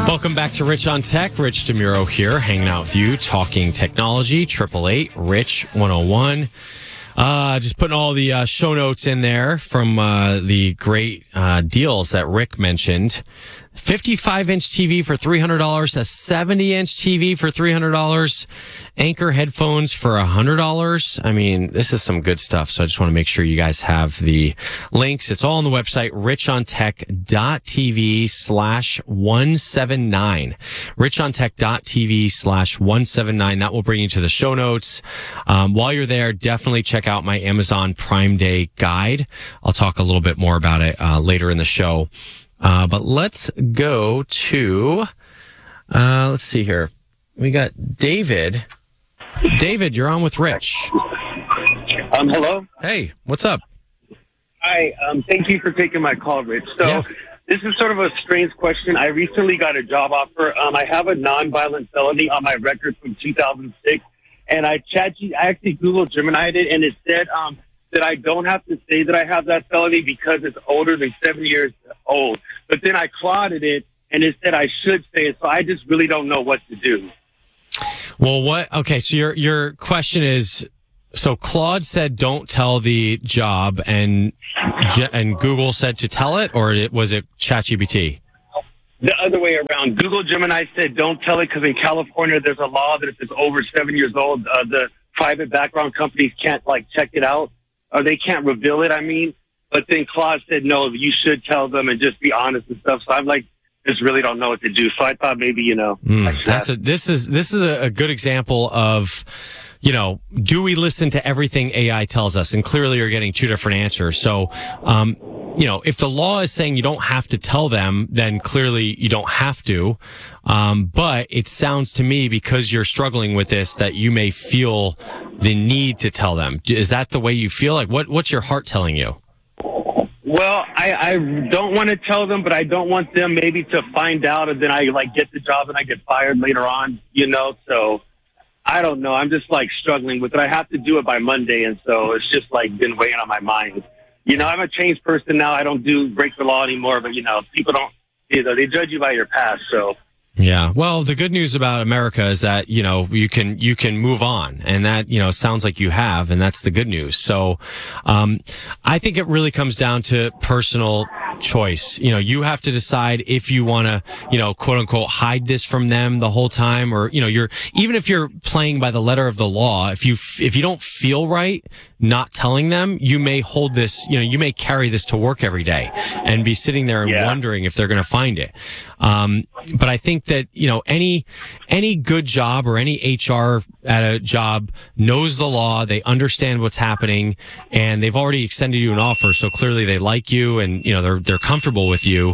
Welcome back to Rich on Tech. Rich DeMuro here, hanging out with you, talking technology. 888-RICH-101. Just putting all the show notes in there from the great deals that Rick mentioned. 55-inch TV for $300, a 70-inch TV for $300, Anchor headphones for $100. I mean, this is some good stuff, so I just want to make sure you guys have the links. It's all on the website, richontech.tv/179. richontech.tv/179. That will bring you to the show notes. While you're there, definitely check out my Amazon Prime Day guide. I'll talk a little bit more about it later in the show. But let's go to, let's see here. We got David. David, you're on with Rich. Hello? Hey, what's up? Hi, thank you for taking my call, Rich. So This is sort of a strange question. I recently got a job offer. I have a nonviolent felony on my record from 2006, and I actually Googled Gemini'd it, and it said, that I don't have to say that I have that felony because it's older than 7 years old. But then I Clauded it, and it said I should say it, so I just really don't know what to do. Well, okay, so your question is, so Claude said don't tell the job, and Google said to tell it, or was it ChatGPT? The other way around. Google Gemini said don't tell it because in California there's a law that if it's over 7 years old, the private background companies can't, check it out. Or they can't reveal it, But then Claude said, no, you should tell them and just be honest and stuff. So I'm just really don't know what to do. So I thought maybe, this is a good example of, do we listen to everything AI tells us? And clearly you're getting two different answers. So, if the law is saying you don't have to tell them, then clearly you don't have to. But it sounds to me, because you're struggling with this, that you may feel the need to tell them. Is that the way you feel? What's your heart telling you? Well, I don't want to tell them, but I don't want them maybe to find out and then I get the job and I get fired later on, so I don't know. I'm just struggling with it. I have to do it by Monday. And so it's just been weighing on my mind. I'm a changed person now. I don't break the law anymore, but people don't, they judge you by your past. So. Yeah. Well, the good news about America is that, you can move on, and that, sounds like you have, and that's the good news. So, I think it really comes down to personal choice. You have to decide if you want to, quote unquote, hide this from them the whole time, or, even if you're playing by the letter of the law, if you don't feel right not telling them, you may hold this, you may carry this to work every day and be sitting there and wondering if they're going to find it. But I think that, any good job or any HR at a job knows the law, they understand what's happening, and they've already extended you an offer. So clearly they like you and, they're comfortable with you.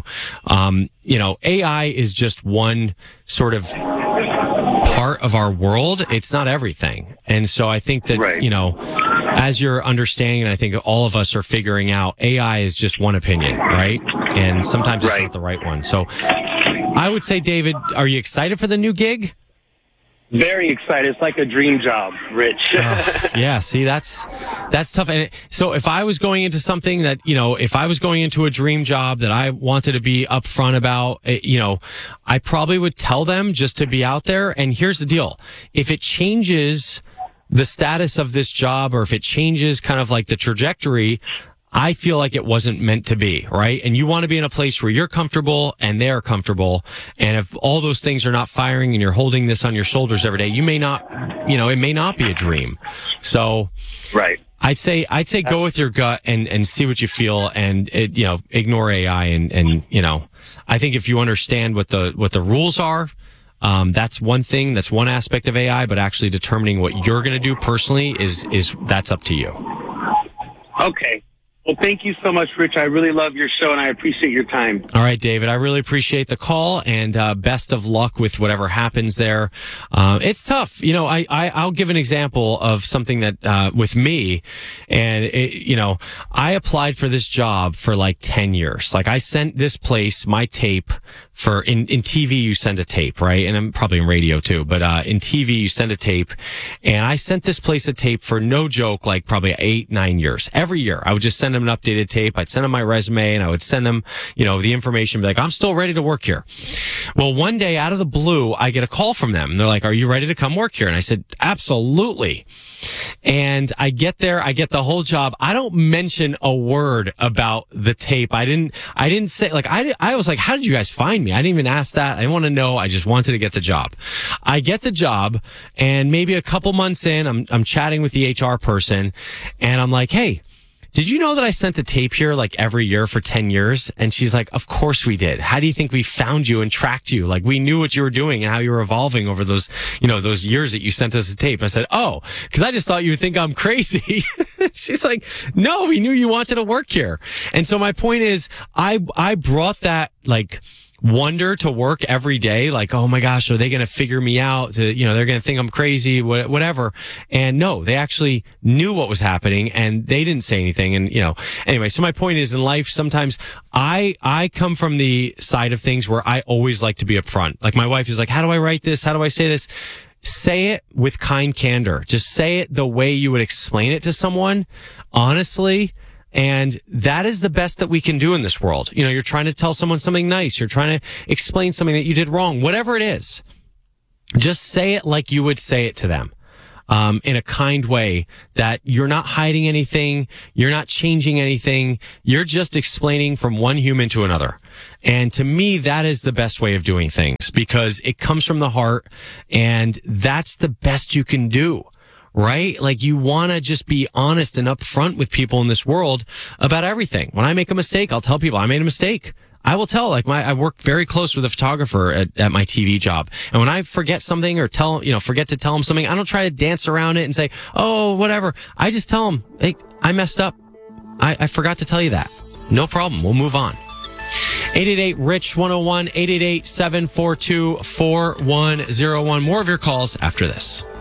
AI is just one sort of part of our world. It's not everything. And so I think that, as you're understanding, and I think all of us are figuring out, AI is just one opinion, right? And sometimes it's not the right one. So I would say, David, are you excited for the new gig? Very excited. It's like a dream job, Rich. Yeah, see, that's tough. And so if I was going into something that, if I was going into a dream job that I wanted to be upfront about, I probably would tell them just to be out there. And here's the deal. If it changes the status of this job, or if it changes kind of the trajectory, I feel like it wasn't meant to be, right? And you want to be in a place where you're comfortable and they're comfortable. And if all those things are not firing and you're holding this on your shoulders every day, you may not, it may not be a dream. So, I'd say go with your gut and see what you feel, and ignore AI and I think if you understand what the rules are, that's one thing, that's one aspect of AI, but actually determining what you're going to do personally is that's up to you. Okay. Well, thank you so much, Rich. I really love your show, and I appreciate your time. All right, David. I really appreciate the call, and best of luck with whatever happens there. It's tough. I'll give an example of something that with me, and I applied for this job for 10 years. I sent this place my tape for in TV. You send a tape, right? And I'm probably in radio too, but in TV you send a tape, and I sent this place a tape for no joke, probably 8-9 years. Every year I would just send them an updated tape. I'd send them my resume, and I would send them, the information, be like, I'm still ready to work here. Well, one day out of the blue, I get a call from them. They're like, are you ready to come work here? And I said, absolutely. And I get there, I get the whole job. I don't mention a word about the tape. I didn't say, like, I was like, how did you guys find me? I didn't even ask that. I didn't want to know. I just wanted to get the job. I get the job, and maybe a couple months in, I'm chatting with the HR person, and I'm like, hey, did you know that I sent a tape here like every year for 10 years? And she's like, of course we did. How do you think we found you and tracked you? Like, we knew what you were doing and how you were evolving over those, those years that you sent us a tape. I said, oh, because I just thought you would think I'm crazy. She's like, no, we knew you wanted to work here. And so my point is, I brought that, like, wonder to work every day, like, oh my gosh, are they going to figure me out? They're going to think I'm crazy, whatever. And no, they actually knew what was happening, and they didn't say anything. And, anyway, so my point is, in life, sometimes I come from the side of things where I always like to be upfront. Like, my wife is like, how do I write this? How do I say this? Say it with kind candor. Just say it the way you would explain it to someone, honestly. And that is the best that we can do in this world. You're trying to tell someone something nice. You're trying to explain something that you did wrong, whatever it is. Just say it like you would say it to them, in a kind way, that you're not hiding anything. You're not changing anything. You're just explaining from one human to another. And to me, that is the best way of doing things, because it comes from the heart, and that's the best you can do. Right? Like, you want to just be honest and upfront with people in this world about everything. When I make a mistake, I'll tell people I made a mistake. I will tell, like, I work very close with a photographer at my TV job. And when I forget something or forget to tell him something, I don't try to dance around it and say, oh, whatever. I just tell him, hey, I messed up. I forgot to tell you that. No problem. We'll move on. 888-RICH-101, 888-742-4101. More of your calls after this.